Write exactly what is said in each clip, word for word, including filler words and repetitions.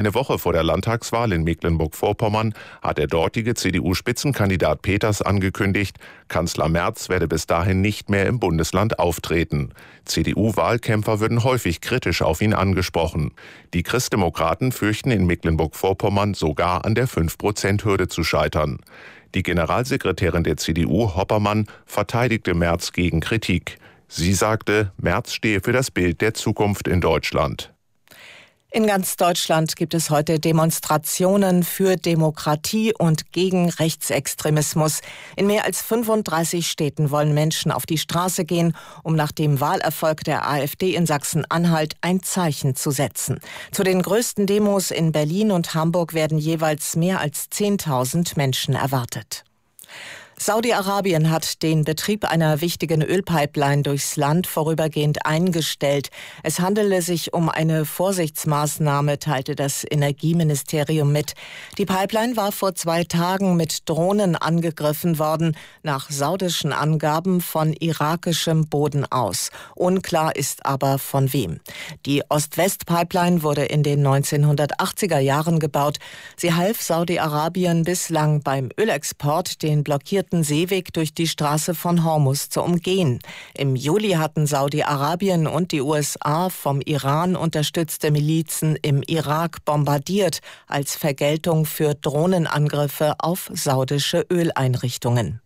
Eine Woche vor der Landtagswahl in Mecklenburg-Vorpommern hat der dortige C D U-Spitzenkandidat Peters angekündigt, Kanzler Merz werde bis dahin nicht mehr im Bundesland auftreten. C D U-Wahlkämpfer würden häufig kritisch auf ihn angesprochen. Die Christdemokraten fürchten in Mecklenburg-Vorpommern sogar an der fünf Prozent Hürde zu scheitern. Die Generalsekretärin der C D U, Hoppermann, verteidigte Merz gegen Kritik. Sie sagte, Merz stehe für das Bild der Zukunft in Deutschland. In ganz Deutschland gibt es heute Demonstrationen für Demokratie und gegen Rechtsextremismus. In mehr als fünfunddreißig Städten wollen Menschen auf die Straße gehen, um nach dem Wahlerfolg der AfD in Sachsen-Anhalt ein Zeichen zu setzen. Zu den größten Demos in Berlin und Hamburg werden jeweils mehr als zehntausend Menschen erwartet. Saudi-Arabien hat den Betrieb einer wichtigen Ölpipeline durchs Land vorübergehend eingestellt. Es handele sich um eine Vorsichtsmaßnahme, teilte das Energieministerium mit. Die Pipeline war vor zwei Tagen mit Drohnen angegriffen worden, nach saudischen Angaben von irakischem Boden aus. Unklar ist aber von wem. Die Ost-West-Pipeline wurde in den neunzehnhundertachtziger Jahren gebaut. Sie half Saudi-Arabien bislang beim Ölexport, den blockierten Seeweg durch die Straße von Hormuz zu umgehen. Im Juli hatten Saudi-Arabien und die U S A vom Iran unterstützte Milizen im Irak bombardiert, als Vergeltung für Drohnenangriffe auf saudische Öleinrichtungen.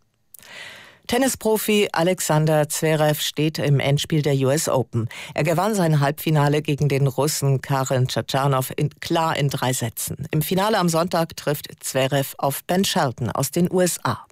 Tennisprofi Alexander Zverev steht im Endspiel der U S Open. Er gewann sein Halbfinale gegen den Russen Karen Khachanov in, klar in drei Sätzen. Im Finale am Sonntag trifft Zverev auf Ben Shelton aus den U S A.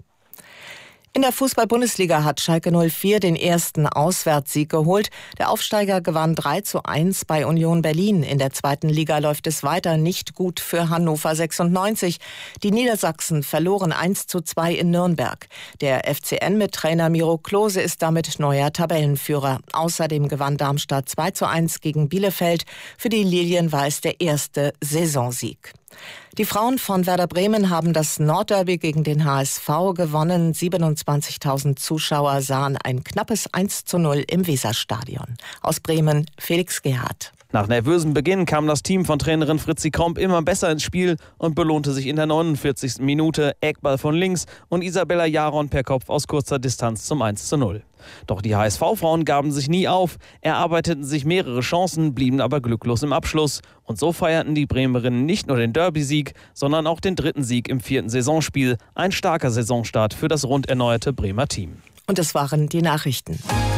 In der Fußball-Bundesliga hat Schalke null vier den ersten Auswärtssieg geholt. Der Aufsteiger gewann drei zu eins bei Union Berlin. In der zweiten Liga läuft es weiter nicht gut für Hannover sechsundneunzig. Die Niedersachsen verloren eins zu zwei in Nürnberg. Der F C N mit Trainer Miro Klose ist damit neuer Tabellenführer. Außerdem gewann Darmstadt zwei zu eins gegen Bielefeld. Für die Lilien war es der erste Saisonsieg. Die Frauen von Werder Bremen haben das Nordderby gegen den H S V gewonnen. siebenundzwanzigtausend Zuschauer sahen ein knappes eins zu null im Weserstadion. Aus Bremen Felix Gerhardt. Nach nervösem Beginn kam das Team von Trainerin Fritzi Kromp immer besser ins Spiel und belohnte sich in der neunundvierzigsten Minute. Eckball von links und Isabella Jaron per Kopf aus kurzer Distanz zum eins zu null. Doch die H S V-Frauen gaben sich nie auf, erarbeiteten sich mehrere Chancen, blieben aber glücklos im Abschluss. Und so feierten die Bremerinnen nicht nur den Derby-Sieg, sondern auch den dritten Sieg im vierten Saisonspiel. Ein starker Saisonstart für das rund erneuerte Bremer Team. Und es waren die Nachrichten.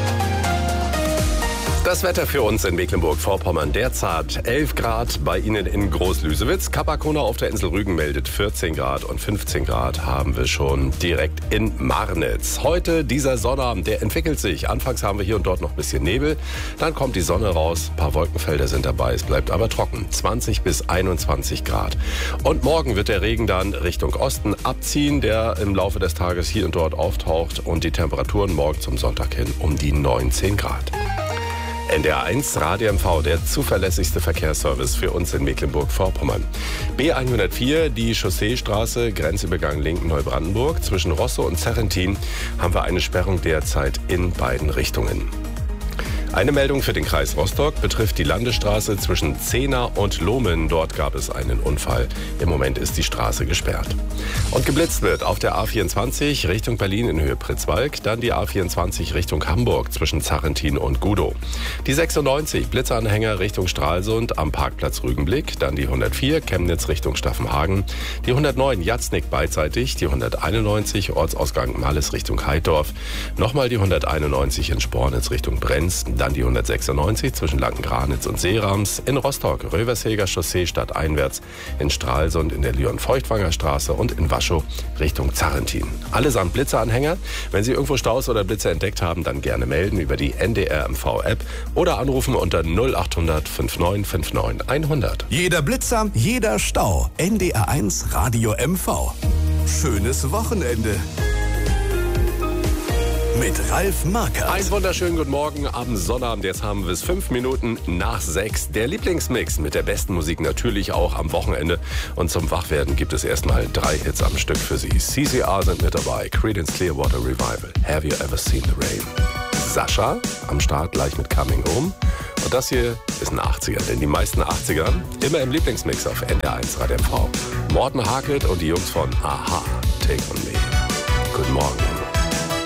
Das Wetter für uns in Mecklenburg-Vorpommern derzeit elf Grad, bei Ihnen in Groß-Lüsewitz. Kapakona auf der Insel Rügen meldet vierzehn Grad und fünfzehn Grad haben wir schon direkt in Marnitz. Heute dieser Sonnabend, der entwickelt sich. Anfangs haben wir hier und dort noch ein bisschen Nebel, dann kommt die Sonne raus, ein paar Wolkenfelder sind dabei, es bleibt aber trocken. zwanzig bis einundzwanzig Grad. Und morgen wird der Regen dann Richtung Osten abziehen, der im Laufe des Tages hier und dort auftaucht und die Temperaturen morgen zum Sonntag hin um die neunzehn Grad. N D R eins Radio M V, der zuverlässigste Verkehrsservice für uns in Mecklenburg-Vorpommern. B hundertvier, die Chausseestraße, Grenzübergang Linken-Neubrandenburg. Zwischen Rosso und Zerrentin haben wir eine Sperrung derzeit in beiden Richtungen. Eine Meldung für den Kreis Rostock betrifft die Landesstraße zwischen Zehna und Lohmen. Dort gab es einen Unfall. Im Moment ist die Straße gesperrt. Und geblitzt wird auf der A vierundzwanzig Richtung Berlin in Höhe Pritzwalk, dann die A vierundzwanzig Richtung Hamburg zwischen Zarrentin und Gudow. Die sechsundneunzig Blitzanhänger Richtung Stralsund am Parkplatz Rügenblick, dann die hundertvier Chemnitz Richtung Staffenhagen, die hundertneun Jatznick beidseitig, die hunderteinundneunzig Ortsausgang Malles Richtung Heidorf, nochmal die hunderteinundneunzig in Spornitz Richtung Brenz, dann die hundertsechsundneunzig zwischen Langgranitz und Seerams, in Rostock Röversheger Chaussee stadteinwärts, in Stralsund in der Leon-Feuchtwanger Straße und in Waschow Richtung Zarrentin. Allesamt Blitzeranhänger. Wenn Sie irgendwo Staus oder Blitze entdeckt haben, dann gerne melden über die N D R M V-App oder anrufen unter null acht hundert neunundfünfzig neunundfünfzig hundert. Jeder Blitzer, jeder Stau. N D R eins Radio M V. Schönes Wochenende. Mit Ralf Markert. Einen wunderschönen guten Morgen am Sonnabend. Jetzt haben wir es fünf Minuten nach sechs. Der Lieblingsmix mit der besten Musik natürlich auch am Wochenende. Und zum Wachwerden gibt es erstmal drei Hits am Stück für Sie. C C R sind mit dabei. Creedence Clearwater Revival. Have You Ever Seen the Rain? Sascha am Start gleich mit Coming Home. Und das hier ist ein achtziger, denn die meisten achtziger immer im Lieblingsmix auf N D R eins Radio M V. Morten Harket und die Jungs von Aha, Take On Me.